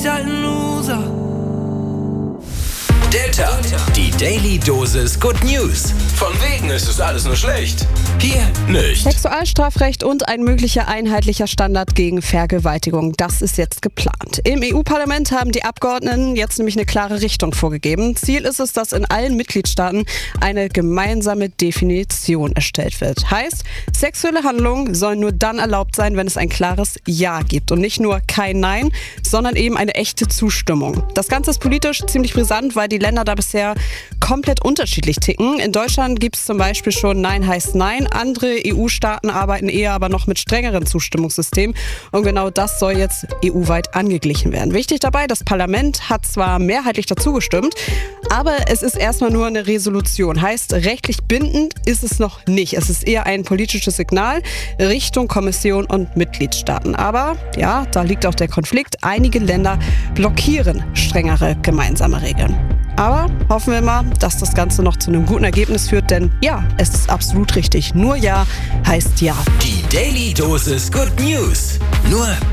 ich halt ein Loser. Delta, die Daily Dosis Good News. Von wegen ist es alles nur schlecht. Hier nicht. Sexualstrafrecht und ein möglicher einheitlicher Standard gegen Vergewaltigung. Das ist jetzt geplant. Im EU-Parlament haben die Abgeordneten jetzt nämlich eine klare Richtung vorgegeben. Ziel ist es, dass in allen Mitgliedstaaten eine gemeinsame Definition erstellt wird. Heißt, sexuelle Handlungen sollen nur dann erlaubt sein, wenn es ein klares Ja gibt. Und nicht nur kein Nein, sondern eben eine echte Zustimmung. Das Ganze ist politisch ziemlich brisant, weil die Länder da bisher komplett unterschiedlich ticken. In Deutschland gibt es zum Beispiel schon Nein heißt Nein. Andere EU-Staaten arbeiten eher aber noch mit strengeren Zustimmungssystemen. Und genau das soll jetzt EU-weit angeglichen werden. Wichtig dabei, das Parlament hat zwar mehrheitlich dazu gestimmt, aber es ist erstmal nur eine Resolution. Heißt, rechtlich bindend ist es noch nicht. Es ist eher ein politisches Signal Richtung Kommission und Mitgliedstaaten. Aber ja, da liegt auch der Konflikt. Einige Länder blockieren strengere gemeinsame Regeln. Aber hoffen wir mal, dass das Ganze noch zu einem guten Ergebnis führt, denn ja, es ist absolut richtig. Nur Ja heißt Ja. Die Daily Dosis Good News. Nur